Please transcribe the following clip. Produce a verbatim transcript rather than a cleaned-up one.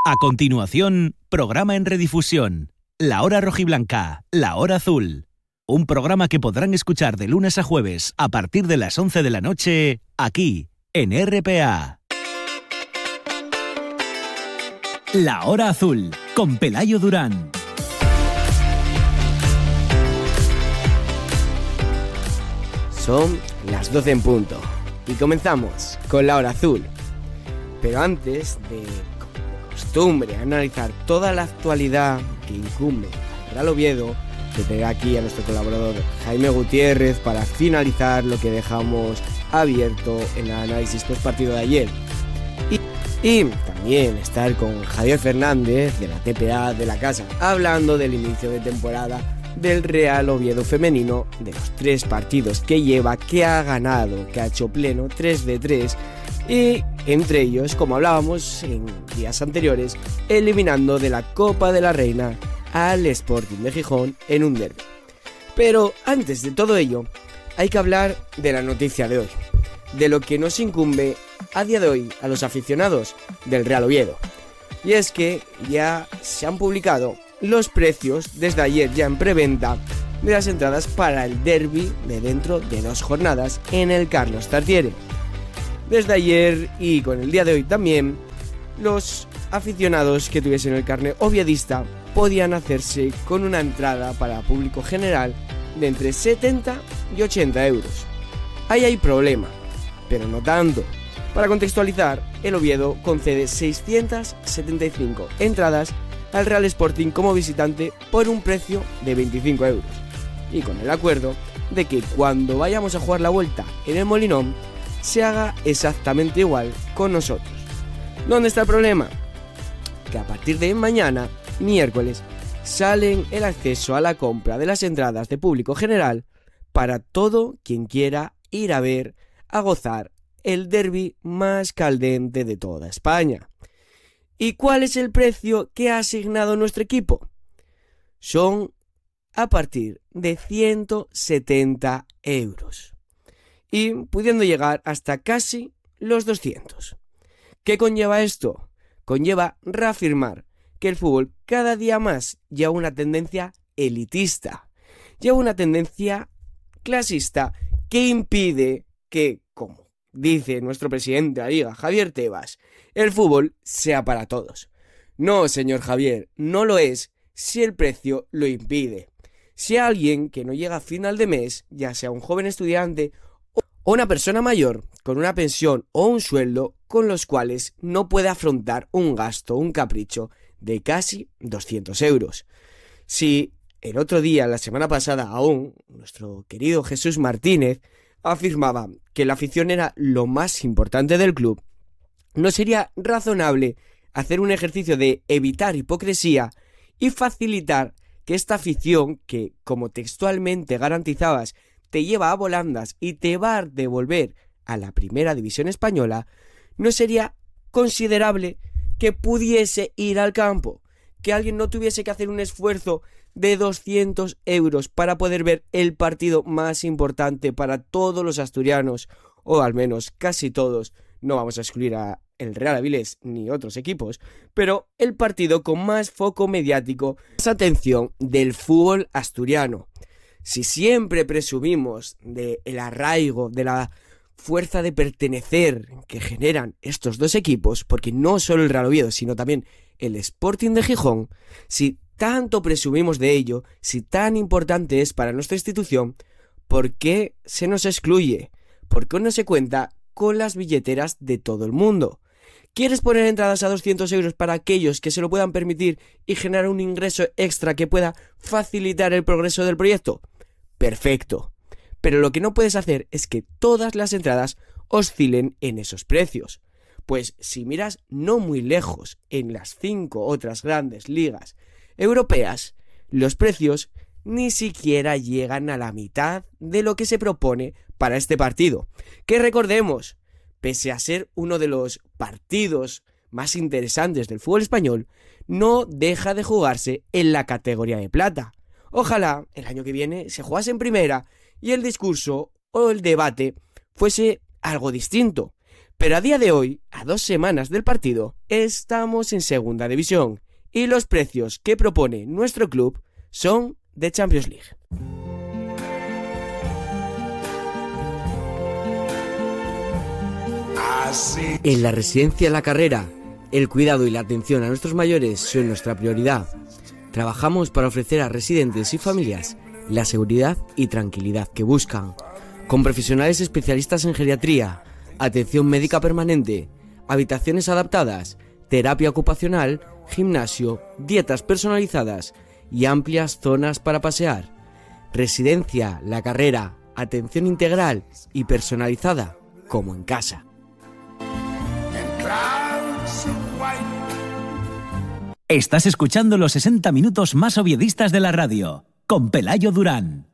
A continuación, programa en redifusión. La Hora Rojiblanca, La Hora Azul. Un programa que podrán escuchar de lunes a jueves a partir de las once de la noche, aquí, en R P A. La Hora Azul, con Pelayo Durán. Son las doce en punto y comenzamos con La Hora Azul. Pero antes de, como de costumbre, analizar toda la actualidad que incumbe al Real Oviedo, que tenga aquí a nuestro colaborador Jaime Gutiérrez para finalizar lo que dejamos abierto en el análisis post partido de ayer. Y, y también estar con Javier Fernández de la T P A de la casa, hablando del inicio de temporada del Real Oviedo femenino, de los tres partidos que lleva, que ha ganado, que ha hecho pleno, tres de tres, y entre ellos, como hablábamos en días anteriores, eliminando de la Copa de la Reina al Sporting de Gijón en un derbi. Pero antes de todo ello, hay que hablar de la noticia de hoy, de lo que nos incumbe a día de hoy a los aficionados del Real Oviedo. Y es que ya se han publicado los precios desde ayer ya en preventa de las entradas para el derbi de dentro de dos jornadas en el Carlos Tartiere. Desde ayer y con el día de hoy también, los aficionados que tuviesen el carnet oviedista podían hacerse con una entrada para público general de entre setenta y ochenta euros. Ahí hay problema, pero no tanto. Para contextualizar, el Oviedo concede seiscientas setenta y cinco entradas al Real Sporting como visitante por un precio de veinticinco euros, y con el acuerdo de que cuando vayamos a jugar la vuelta en el Molinón se haga exactamente igual con nosotros. ¿Dónde está el problema? Que a partir de mañana, miércoles, salen el acceso a la compra de las entradas de público general para todo quien quiera ir a ver, a gozar el derbi más caldente de toda España. ¿Y cuál es el precio que ha asignado nuestro equipo? Son a partir de ciento setenta euros y pudiendo llegar hasta casi los doscientos. ¿Qué conlleva esto? Conlleva reafirmar que el fútbol cada día más lleva una tendencia elitista, lleva una tendencia clasista que impide que, como dice nuestro presidente de la Liga, Javier Tebas, el fútbol sea para todos. No, señor Javier, no lo es si el precio lo impide. Si alguien que no llega a final de mes, ya sea un joven estudiante o una persona mayor con una pensión o un sueldo con los cuales no puede afrontar un gasto, un capricho de casi doscientos euros. Si el otro día, la semana pasada aún, nuestro querido Jesús Martínez afirmaba que la afición era lo más importante del club, ¿no sería razonable hacer un ejercicio de evitar hipocresía y facilitar que esta afición, que como textualmente garantizabas te lleva a volandas y te va a devolver a la primera división española, no sería considerable que pudiese ir al campo, que alguien no tuviese que hacer un esfuerzo de doscientos euros para poder ver el partido más importante para todos los asturianos, o al menos casi todos? No vamos a excluir a el Real Avilés ni otros equipos, pero el partido con más foco mediático, más atención del fútbol asturiano. Si siempre presumimos del arraigo, de la fuerza de pertenecer que generan estos dos equipos, porque no solo el Real Oviedo, sino también el Sporting de Gijón, si tanto presumimos de ello, si tan importante es para nuestra institución, ¿por qué se nos excluye? ¿Por qué no se cuenta con las billeteras de todo el mundo? ¿Quieres poner entradas a doscientos euros para aquellos que se lo puedan permitir y generar un ingreso extra que pueda facilitar el progreso del proyecto? Perfecto. Pero lo que no puedes hacer es que todas las entradas oscilen en esos precios. Pues si miras no muy lejos en las cinco otras grandes ligas europeas, los precios ni siquiera llegan a la mitad de lo que se propone para este partido, que recordemos, pese a ser uno de los partidos más interesantes del fútbol español, no deja de jugarse en la categoría de plata. Ojalá el año que viene se jugase en primera y el discurso o el debate fuese algo distinto, Pero a día de hoy, a dos semanas del partido, estamos en segunda división y los precios que propone nuestro club son de Champions League. En la residencia La Carrera, el cuidado y la atención a nuestros mayores son nuestra prioridad. Trabajamos para ofrecer a residentes y familias la seguridad y tranquilidad que buscan, con profesionales especialistas en geriatría, atención médica permanente, habitaciones adaptadas, terapia ocupacional, gimnasio, dietas personalizadas y amplias zonas para pasear. Residencia La Carrera, atención integral y personalizada, como en casa. Estás escuchando los sesenta minutos más oviedistas de la radio, con Pelayo Durán.